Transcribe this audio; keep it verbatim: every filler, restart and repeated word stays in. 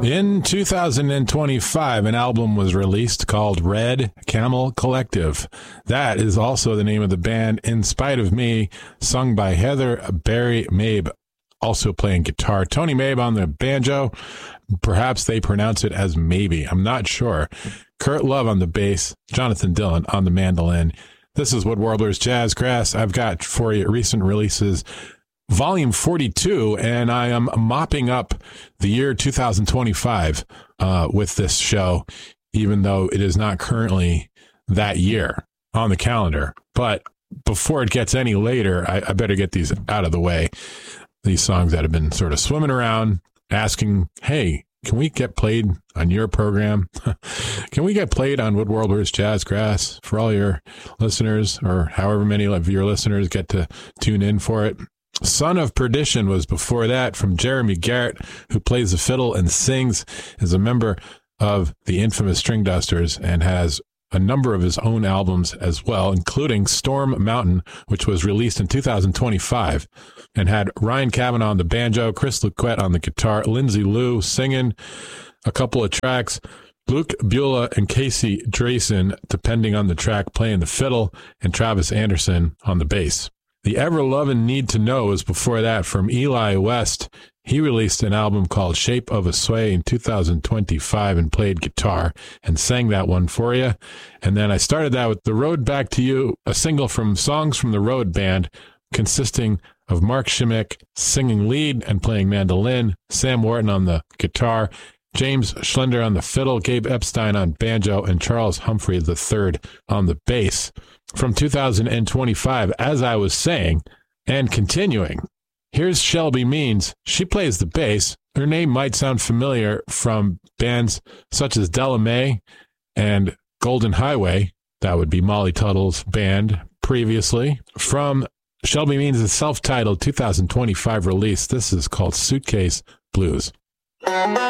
In two thousand twenty-five, an album was released called Red Camel Collective. That is also the name of the band, In Spite of Me, sung by Heather Barry Mabe, also playing guitar. Tony Mabe on the banjo. Perhaps they pronounce it as maybe. I'm not sure. Kurt Love on the bass. Jonathan Dillon on the mandolin. This is Wood Warblers Jazzgrass. I've got for you recent releases, Volume forty-two, and I am mopping up the year two thousand twenty-five uh, with this show, even though it is not currently that year on the calendar. But before it gets any later, I, I better get these out of the way. These songs that have been sort of swimming around, asking, hey, can we get played on your program? Can we get played on Wood Warblers Jazzgrass for all your listeners, or however many of your listeners get to tune in for it? Son of Perdition was before that, from Jeremy Garrett, who plays the fiddle and sings, is a member of the infamous String Dusters and has a number of his own albums as well, including Storm Mountain, which was released in two thousand twenty-five and had Ryan Kavanaugh on the banjo, Chris Luquette on the guitar, Lindsay Lou singing a couple of tracks, Luke Beulah and Casey Drayson, depending on the track, playing the fiddle, and Travis Anderson on the bass. The Ever-Lovin' Need to Know was before that, from Eli West. He released an album called Shape of a Sway in two thousand twenty-five and played guitar and sang that one for you. And then I started that with The Road Back to You, a single from Songs from the Road Band, consisting of Mark Shimmick singing lead and playing mandolin, Sam Wharton on the guitar, James Schlender on the fiddle, Gabe Epstein on banjo, and Charles Humphrey the third on the bass. From two thousand twenty-five, as I was saying, and continuing, here's Shelby Means. She plays the bass. Her name might sound familiar from bands such as Della Mae and Golden Highway. That would be Molly Tuttle's band previously. From Shelby Means' self-titled two thousand twenty-five release, this is called Suitcase Blues.